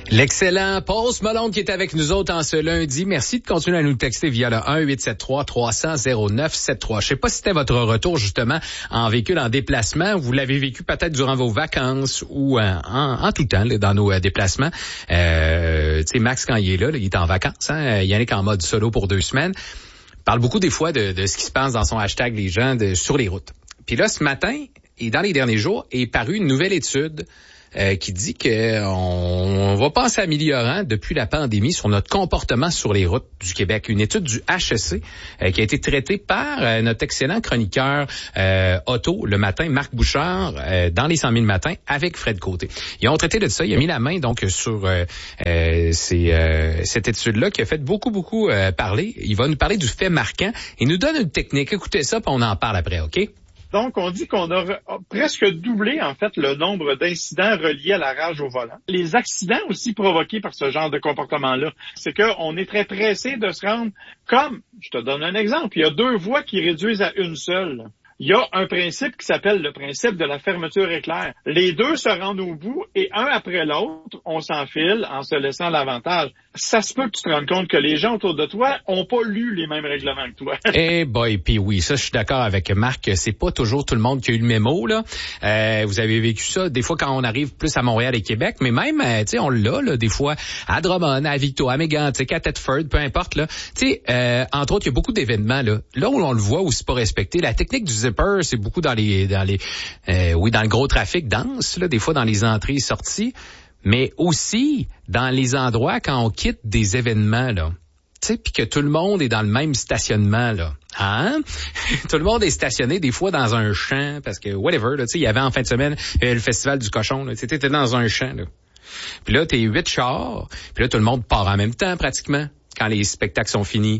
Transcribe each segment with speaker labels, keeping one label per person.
Speaker 1: L'excellent Post Malone qui est avec nous autres en ce lundi. Merci de continuer à nous texter via le 1-873-300-0973. Je sais pas si c'était votre retour justement en véhicule en déplacement. Vous l'avez vécu peut-être durant vos vacances ou en tout temps là, dans nos déplacements. Tu sais, Max, quand il est là, il est en vacances. Yannick en mode solo pour 2 semaines. Parle beaucoup des fois de ce qui se passe dans son hashtag les gens sur les routes. Puis là, ce matin, et dans les derniers jours, est parue une nouvelle étude qui dit qu'on va pas en s'améliorant depuis la pandémie sur notre comportement sur les routes du Québec. Une étude du HEC qui a été traitée par notre excellent chroniqueur auto le matin, Marc Bouchard, dans les 100 000 matins avec Fred Côté. Ils ont traité de ça. Il a mis la main donc sur cette étude-là qui a fait beaucoup parler. Il va nous parler du fait marquant. Il nous donne une technique. Écoutez ça, puis on en parle après, OK?
Speaker 2: Donc, on dit qu'on a presque doublé, en fait, le nombre d'incidents reliés à la rage au volant. Les accidents aussi provoqués par ce genre de comportement-là, c'est qu'on est très pressé de se rendre comme, je te donne un exemple, il y a 2 voies qui réduisent à une seule. Il y a un principe qui s'appelle le principe de la fermeture éclair. Les 2 se rendent au bout et un après l'autre, on s'enfile en se laissant l'avantage. Ça se peut que tu te rendes compte que les gens autour de toi ont pas lu les mêmes règlements que toi.
Speaker 1: Eh boy, puis oui, ça je suis d'accord avec Marc, c'est pas toujours tout le monde qui a eu le mémo là. Vous avez vécu ça des fois quand on arrive plus à Montréal et Québec, mais même tu sais on l'a là des fois à Drummond, à Victo, à Mégantic, à Thetford, peu importe là. Tu sais entre autres, il y a beaucoup d'événements là où on le voit où c'est pas respecté. La technique du zipper, c'est beaucoup dans le gros trafic dense là, des fois dans les entrées et sorties. Mais aussi dans les endroits quand on quitte des événements, là. Tu sais, puis que tout le monde est dans le même stationnement, là. Hein? Tout le monde est stationné des fois dans un champ, parce que whatever, là, tu sais, il y avait en fin de semaine le festival du cochon, là. Tu sais, t'étais dans un champ, là. Puis là, t'es 8 chars, puis là, tout le monde part en même temps, pratiquement, quand les spectacles sont finis.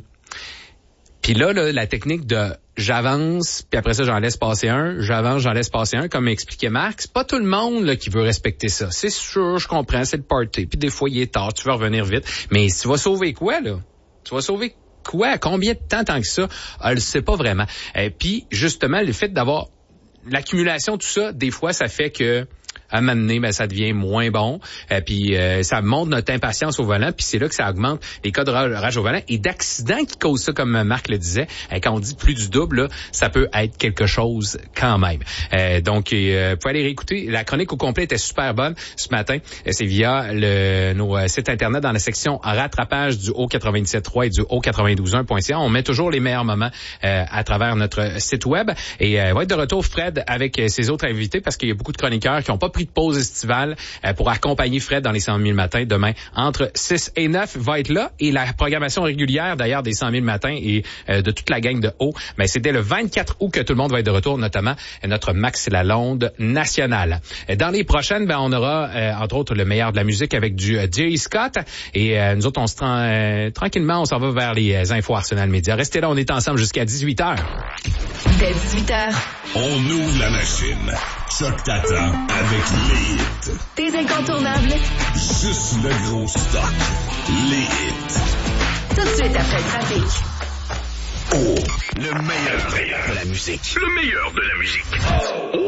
Speaker 1: Puis là, la technique de j'avance, puis après ça, j'en laisse passer un, j'avance, j'en laisse passer un, comme expliquait Marc, c'est pas tout le monde là qui veut respecter ça. C'est sûr, je comprends, c'est le party, puis des fois, il est tard, tu veux revenir vite, mais tu vas sauver quoi, là? Tu vas sauver quoi? Combien de temps tant que ça? Elle le sait pas vraiment. Puis, justement, le fait d'avoir l'accumulation de tout ça, des fois, ça fait que à un moment donné, ben, ça devient moins bon. Puis ça montre notre impatience au volant. Puis c'est là que ça augmente les cas de rage au volant et d'accidents qui causent ça, comme Marc le disait. Quand on dit plus du double, là, ça peut être quelque chose quand même. Donc, vous pouvez aller réécouter. La chronique au complet était super bonne ce matin. C'est via nos sites Internet dans la section rattrapage du Haut97.3 et du Haut92.1.ca. On met toujours les meilleurs moments à travers notre site web. Et va être de retour Fred avec ses autres invités parce qu'il y a beaucoup de chroniqueurs qui n'ont pas pris de pause estivale pour accompagner Fred dans les 100 000 matins demain entre 6 et 9 va être là et la programmation régulière d'ailleurs des 100 000 matins et de toute la gang de Haut, ben c'est dès le 24 août que tout le monde va être de retour, notamment notre Max Lalonde nationale. Dans les prochaines, ben on aura entre autres le meilleur de la musique avec du Jerry Scott et nous autres on se tranquillement on s'en va vers les infos Arsenal Média. Restez là, on est ensemble jusqu'à 18h.
Speaker 3: Dès 18h.
Speaker 4: On ouvre la machine. Choc t'attend avec les hits.
Speaker 3: Tes incontournables.
Speaker 4: Juste le gros stock. Les hits.
Speaker 3: Tout de suite après le trafic.
Speaker 4: Oh, le meilleur de la musique.
Speaker 5: Le meilleur de la musique.